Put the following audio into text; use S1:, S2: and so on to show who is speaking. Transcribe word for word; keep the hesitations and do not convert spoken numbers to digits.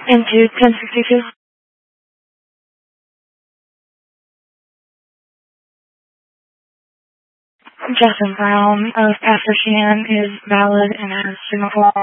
S1: into ten sixty-two. Justin Brown of Pastor Sheehan is valid and has signal